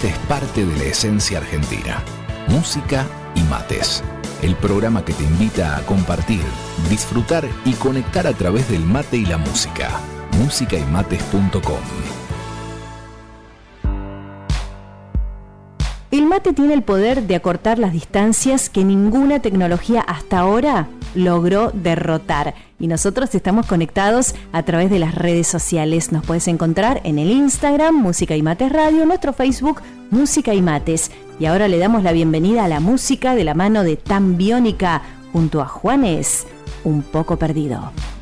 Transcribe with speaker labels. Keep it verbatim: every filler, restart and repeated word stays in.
Speaker 1: mate es parte de la esencia argentina. Música y mates. El programa que te invita a compartir, disfrutar y conectar a través del mate y la música. música y mates punto com.
Speaker 2: El mate tiene el poder de acortar las distancias que ninguna tecnología hasta ahora logró derrotar. Y nosotros estamos conectados a través de las redes sociales. Nos puedes encontrar en el Instagram, Música y Mates Radio, nuestro Facebook, Música y Mates. Y ahora le damos la bienvenida a la música de la mano de Tan Biónica, junto a Juanes, Un poco perdido.